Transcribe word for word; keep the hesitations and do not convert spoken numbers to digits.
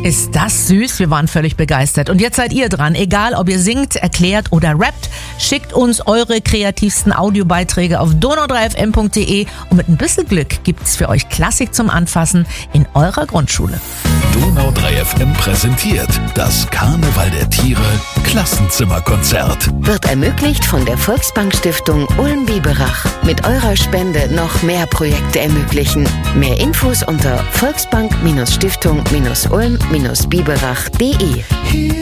Ist das süß? Wir waren völlig begeistert. Und jetzt seid ihr dran. Egal, ob ihr singt, erklärt oder rappt, schickt uns eure kreativsten Audiobeiträge auf donau drei f m punkt d e und mit ein bisschen Glück gibt's für euch Klassik zum Anfassen in eurer Grundschule. Donau drei F M präsentiert das Karneval der Tiere Klassenzimmerkonzert. Wird ermöglicht von der Volksbank-Stiftung Ulm-Biberach. Mit eurer Spende noch mehr Projekte ermöglichen. Mehr Infos unter volksbank-stiftung-ulm-biberach punkt de.